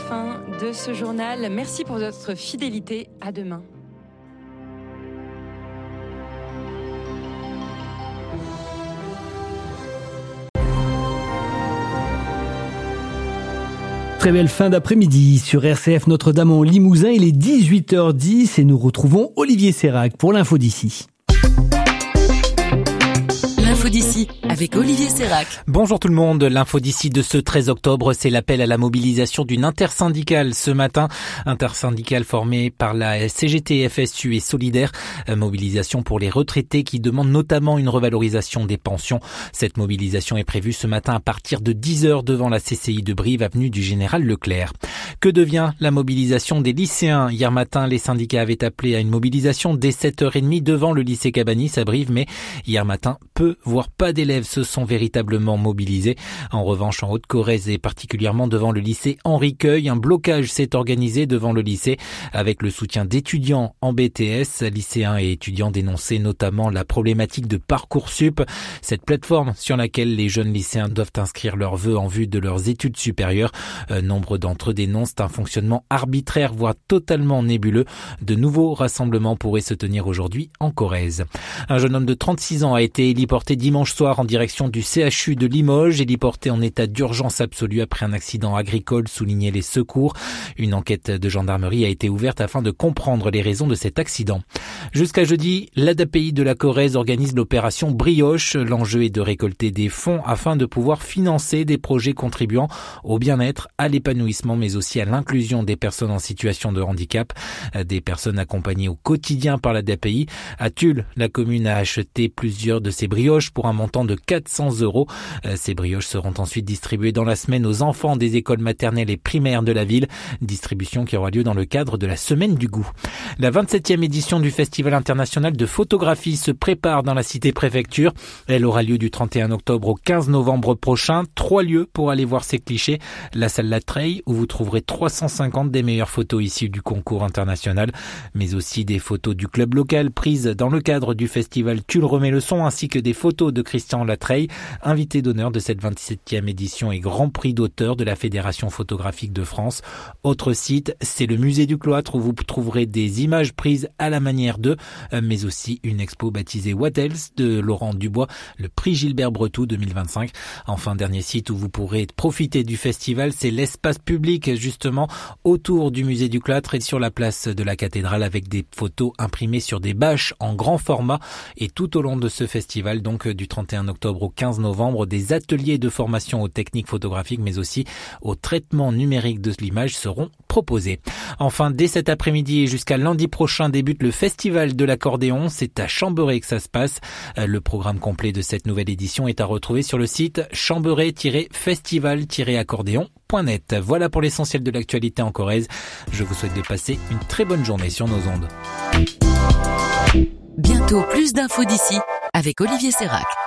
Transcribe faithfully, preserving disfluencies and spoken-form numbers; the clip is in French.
fin de ce journal. Merci pour votre fidélité. À demain. Très belle fin d'après-midi sur R C F Notre-Dame en Limousin. Il est dix-huit heures dix et nous retrouvons Olivier Sérac pour l'info d'ici. L'info d'ici avec Olivier Sérac. Bonjour tout le monde. L'info d'ici de ce treize octobre, c'est l'appel à la mobilisation d'une intersyndicale ce matin. Intersyndicale formée par la C G T, F S U et Solidaire. Mobilisation pour les retraités qui demandent notamment une revalorisation des pensions. Cette mobilisation est prévue ce matin à partir de dix heures devant la C C I de Brive, avenue du Général Leclerc. Que devient la mobilisation des lycéens? Hier matin, les syndicats avaient appelé à une mobilisation dès sept heures trente devant le lycée Cabanis à Brive, mais hier matin, peu voire pas d'élèves se sont véritablement mobilisés. En revanche, en Haute-Corrèze et particulièrement devant le lycée Henri Queuille, un blocage s'est organisé devant le lycée avec le soutien d'étudiants en B T S. Lycéens et étudiants dénonçaient notamment la problématique de Parcoursup, cette plateforme sur laquelle les jeunes lycéens doivent inscrire leurs vœux en vue de leurs études supérieures. Euh, nombre d'entre eux dénoncent un fonctionnement arbitraire, voire totalement nébuleux. De nouveaux rassemblements pourraient se tenir aujourd'hui en Corrèze. Un jeune homme de trente-six ans a été héliporté dimanche soir en direction du C H U de Limoges, héliporté en état d'urgence absolue après un accident agricole, soulignaient les secours. Une enquête de gendarmerie a été ouverte afin de comprendre les raisons de cet accident. Jusqu'à jeudi, l'A D A P I de la Corrèze organise l'opération Brioche. L'enjeu est de récolter des fonds afin de pouvoir financer des projets contribuant au bien-être, à l'épanouissement, mais aussi à l'inclusion des personnes en situation de handicap. Des personnes accompagnées au quotidien par l'A D A P I. À Tulle, la commune a acheté plusieurs de ces brioches pour un montant de quatre cents euros. Ces brioches seront ensuite distribuées dans la semaine aux enfants des écoles maternelles et primaires de la ville. Distribution qui aura lieu dans le cadre de la Semaine du Goût. La vingt-septième édition du Festival international de photographie se prépare dans la cité préfecture. Elle aura lieu du trente et un octobre au quinze novembre prochain. Trois lieux pour aller voir ces clichés. La salle Latreille, où vous trouverez trois cent cinquante des meilleures photos issues du concours international, mais aussi des photos du club local prises dans le cadre du festival Tulle remet le son, ainsi que des photos de Christian Latreille, invité d'honneur de cette vingt-septième édition et grand prix d'auteur de la Fédération photographique de France. Autre site, c'est le musée du Cloître, où vous trouverez des images prises à la manière d'eux, mais aussi une expo baptisée What Else de Laurent Dubois, le prix Gilbert Bretou deux mille vingt-cinq. Enfin, dernier site où vous pourrez profiter du festival, c'est l'espace public, justement, autour du musée du Cloître et sur la place de la cathédrale, avec des photos imprimées sur des bâches en grand format. Et tout au long de ce festival, donc du trente et un octobre au quinze novembre, des ateliers de formation aux techniques photographiques, mais aussi au traitement numérique de l'image seront proposés. Enfin, dès cet après-midi et jusqu'à lundi prochain débute le Festival de l'accordéon. C'est à Chamberet que ça se passe. Le programme complet de cette nouvelle édition est à retrouver sur le site chamberet tiret festival tiret accordéon point net. Voilà pour l'essentiel de l'actualité en Corrèze. Je vous souhaite de passer une très bonne journée sur nos ondes. Bientôt plus d'infos d'ici avec Olivier Sérac.